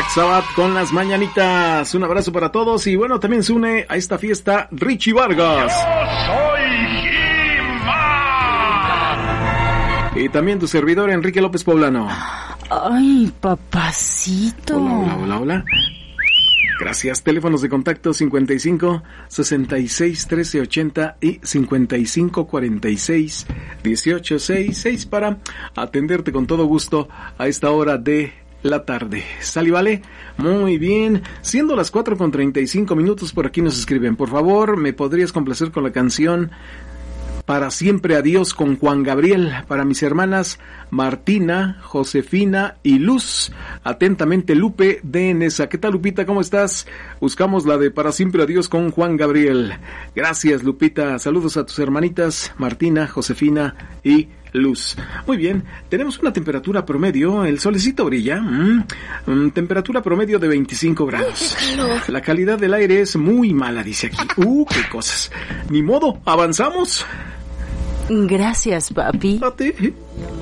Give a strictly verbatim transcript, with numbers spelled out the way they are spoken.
Black Sabbath con las mañanitas. Un abrazo para todos y bueno, también se une a esta fiesta Richie Vargas. Yo soy He-Man. Y también tu servidor Enrique López Poblano. Ay, papacito. Hola, hola, hola, hola. Gracias. Teléfonos de contacto cincuenta y cinco, sesenta y seis, trece ochenta y cincuenta y cinco, cuarenta y seis, dieciocho sesenta y seis para atenderte con todo gusto a esta hora de la tarde. ¿Sale, vale? Muy bien. Siendo las cuatro con treinta y cinco minutos, por aquí nos escriben. Por favor, ¿me podrías complacer con la canción Para Siempre Adiós con Juan Gabriel? Para mis hermanas Martina, Josefina y Luz. Atentamente, Lupe de Nesa. ¿Qué tal, Lupita? ¿Cómo estás? Buscamos la de Para Siempre Adiós con Juan Gabriel. Gracias, Lupita. Saludos a tus hermanitas Martina, Josefina y Luz. Muy bien, tenemos una temperatura promedio, el solecito brilla, mm, mm, temperatura promedio de veinticinco grados. La calidad del aire es muy mala, dice aquí. Uh, qué cosas. Ni modo, avanzamos. Gracias, papi. A ti.